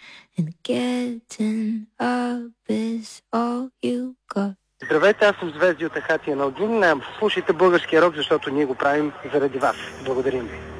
and getting up is all you got. Здравейте, аз съм Звезди от Ахати Еналгин. Слушайте българския рок, защото ние го правим заради вас. Благодарим ви.